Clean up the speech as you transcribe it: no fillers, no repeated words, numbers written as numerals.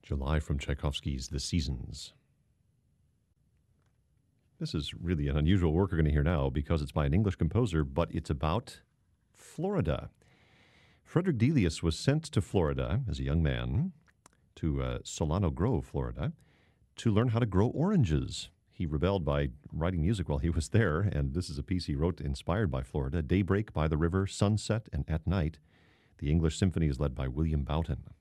July from Tchaikovsky's The Seasons. This is really an unusual work we're going to hear now because it's by an English composer, but it's about Florida. Frederick Delius was sent to Florida as a young man, to Solano Grove, Florida, to learn how to grow oranges. He rebelled by writing music while he was there, and this is a piece he wrote inspired by Florida, Daybreak by the River, Sunset, and At Night. The English Symphony is led by William Boughton.